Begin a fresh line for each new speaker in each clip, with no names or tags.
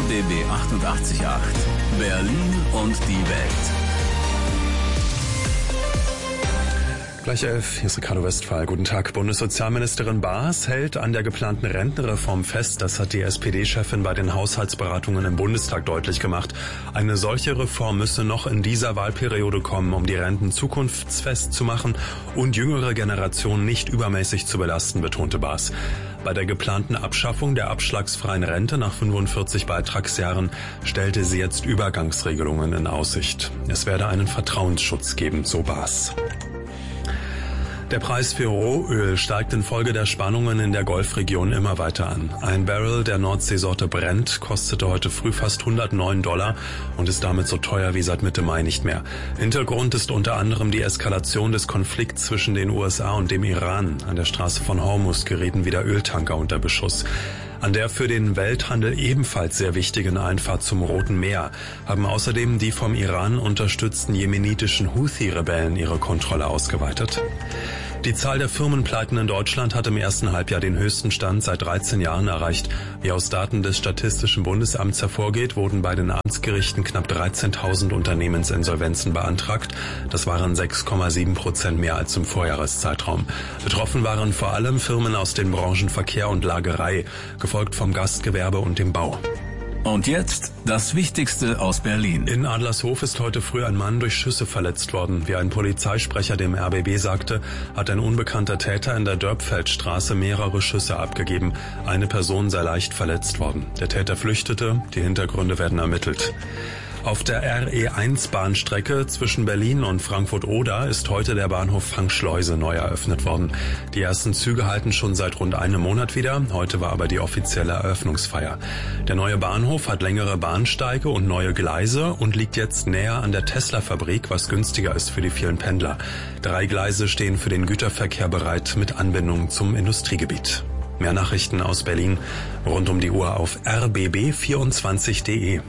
RBB 88.8. Berlin und die Welt.
Gleich 11, hier ist Ricardo Westphal. Guten Tag. Bundessozialministerin Baas hält an der geplanten Rentenreform fest. Das hat die SPD-Chefin bei den Haushaltsberatungen im Bundestag deutlich gemacht. Eine solche Reform müsse noch in dieser Wahlperiode kommen, um die Renten zukunftsfest zu machen und jüngere Generationen nicht übermäßig zu belasten, betonte Baas. Bei der geplanten Abschaffung der abschlagsfreien Rente nach 45 Beitragsjahren stellte sie jetzt Übergangsregelungen in Aussicht. Es werde einen Vertrauensschutz geben, so Baas. Der Preis für Rohöl steigt infolge der Spannungen in der Golfregion immer weiter an. Ein Barrel der Nordseesorte Brent kostete heute früh fast $109 und ist damit so teuer wie seit Mitte Mai nicht mehr. Hintergrund ist unter anderem die Eskalation des Konflikts zwischen den USA und dem Iran. An der Straße von Hormuz gerieten wieder Öltanker unter Beschuss. An der für den Welthandel ebenfalls sehr wichtigen Einfahrt zum Roten Meer haben außerdem die vom Iran unterstützten jemenitischen Houthi-Rebellen ihre Kontrolle ausgeweitet. Die Zahl der Firmenpleiten in Deutschland hat im ersten Halbjahr den höchsten Stand seit 13 Jahren erreicht. Wie aus Daten des Statistischen Bundesamts hervorgeht, wurden bei den Amtsgerichten knapp 13.000 Unternehmensinsolvenzen beantragt. Das waren 6,7% mehr als im Vorjahreszeitraum. Betroffen waren vor allem Firmen aus den Branchen Verkehr und Lagerei, gefolgt vom Gastgewerbe und dem Bau.
Und jetzt das Wichtigste aus Berlin.
In Adlershof ist heute früh ein Mann durch Schüsse verletzt worden. Wie ein Polizeisprecher dem RBB sagte, hat ein unbekannter Täter in der Dörpfeldstraße mehrere Schüsse abgegeben. Eine Person sei leicht verletzt worden. Der Täter flüchtete, die Hintergründe werden ermittelt. Auf der RE1-Bahnstrecke zwischen Berlin und Frankfurt-Oder ist heute der Bahnhof Fangschleuse neu eröffnet worden. Die ersten Züge halten schon seit rund einem Monat wieder. Heute war aber die offizielle Eröffnungsfeier. Der neue Bahnhof hat längere Bahnsteige und neue Gleise und liegt jetzt näher an der Tesla-Fabrik, was günstiger ist für die vielen Pendler. 3 Gleise stehen für den Güterverkehr bereit mit Anbindung zum Industriegebiet. Mehr Nachrichten aus Berlin rund um die Uhr auf rbb24.de.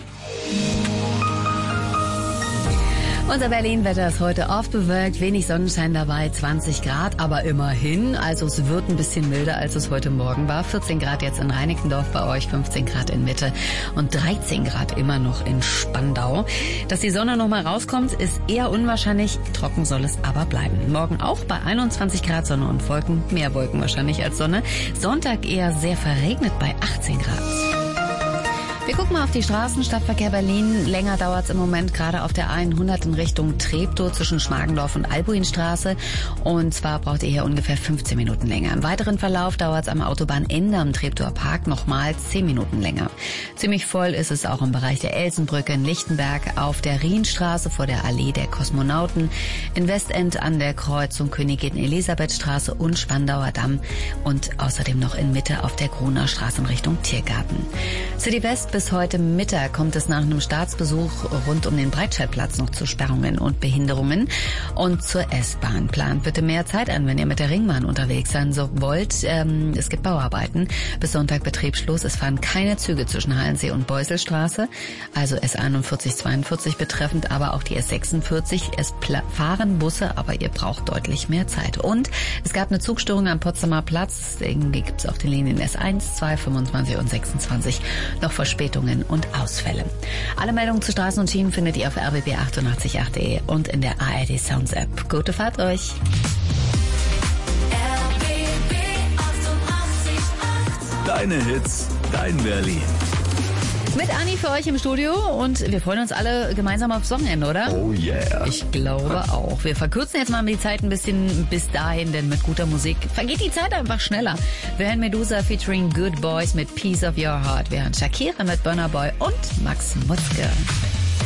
Unser Berlin-Wetter ist heute oft bewölkt, wenig Sonnenschein dabei, 20 Grad, aber immerhin. Also es wird ein bisschen milder, als es heute Morgen war. 14 Grad jetzt in Reinickendorf bei euch, 15 Grad in Mitte und 13 Grad immer noch in Spandau. Dass die Sonne noch mal rauskommt, ist eher unwahrscheinlich. Trocken soll es aber bleiben. Morgen auch bei 21 Grad Sonne und Wolken. Mehr Wolken wahrscheinlich als Sonne. Sonntag eher sehr verregnet bei 18 Grad. Wir gucken mal auf die Straßen. Stadtverkehr Berlin. Länger dauert es im Moment gerade auf der A100 in Richtung Treptow zwischen Schmargendorf und Albuinstraße. Und zwar braucht ihr hier ungefähr 15 Minuten länger. Im weiteren Verlauf dauert es am Autobahnende am Treptower Park nochmal 10 Minuten länger. Ziemlich voll ist es auch im Bereich der Elsenbrücke in Lichtenberg, auf der Rienstraße vor der Allee der Kosmonauten, in Westend an der Kreuzung Königin-Elisabeth-Straße und Spandauer Damm und außerdem noch in Mitte auf der Gruner Straße in Richtung Tiergarten. City West bis heute Mittag kommt es nach einem Staatsbesuch rund um den Breitscheidplatz noch zu Sperrungen und Behinderungen. Und zur S-Bahn. Plant bitte mehr Zeit an, wenn ihr mit der Ringbahn unterwegs sein wollt. Es gibt Bauarbeiten. Bis Sonntag Betriebsschluss. Es fahren keine Züge zwischen Halensee und Beuselstraße. Also S41, 42 betreffend, aber auch die S46. Es fahren Busse, aber ihr braucht deutlich mehr Zeit. Und es gab eine Zugstörung am Potsdamer Platz. Deswegen gibt es auf den Linien S1, 2, 25 und 26 noch Verspätungen und Ausfälle. Alle Meldungen zu Straßen und Schienen findet ihr auf rbb888.de und in der ARD Sounds App. Gute Fahrt euch!
RBB 88.8. Deine Hits, dein Berlin.
Mit Anni für euch im Studio und wir freuen uns alle gemeinsam aufs Wochenende, oder?
Oh yeah.
Ich glaube auch. Wir verkürzen jetzt mal die Zeit ein bisschen bis dahin, denn mit guter Musik vergeht die Zeit einfach schneller. Wir hören Medusa featuring Good Boys mit Piece of Your Heart. Wir hören Shakira mit Burna Boy und Max Mutzke.